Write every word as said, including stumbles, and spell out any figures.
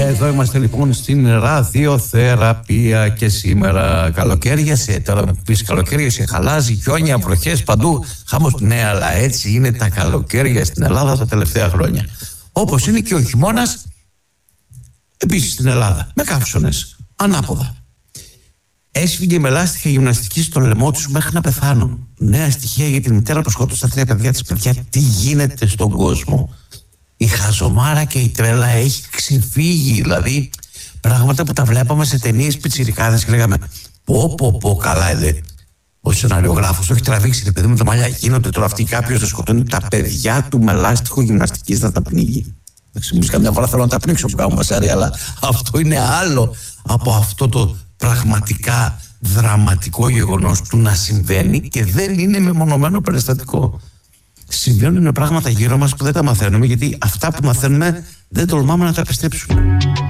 Εδώ είμαστε λοιπόν στην ραδιοθεραπεία και σήμερα καλοκαίριασε. Τώρα με πεις καλοκαίριασε, χαλάζει, χιόνια, βροχές παντού. Χάμος. Ναι, αλλά έτσι είναι τα καλοκαίρια στην Ελλάδα τα τελευταία χρόνια. Όπως είναι και ο χειμώνας επίσης στην Ελλάδα. Με καύσωνες, ανάποδα. Έσφυγε με λάστιχα γυμναστική στο λαιμό τους μέχρι να πεθάνουν. Νέα στοιχεία για την μητέρα που σκότωσε τα τρία παιδιά της. Παιδιά, τι γίνεται στον κόσμο. Η χαζομάρα και η τρέλα έχει ξεφύγει. Δηλαδή, πράγματα που τα βλέπαμε σε ταινίες πιτσιρικάδες και λέγαμε πω πω πω καλά εδώ. Ο σεναριογράφος το έχει τραβήξει, ρε παιδί μου, τα μαλλιά. Γίνονται τώρα αυτοί κάποιος να σκοτώνει τα παιδιά του με λάστιχο γυμναστικής να τα πνίγει. Εντάξει, εμείς καμιά φορά θέλω να τα πνίξω που κάνουμε μασάρι, αλλά αυτό είναι άλλο από αυτό το πραγματικά δραματικό γεγονός του να συμβαίνει και δεν είναι μεμονωμένο περιστατικό. Συμβαίνουν πράγματα γύρω μας που δεν τα μαθαίνουμε, γιατί αυτά που μαθαίνουμε δεν τολμάμε να τα πιστέψουμε.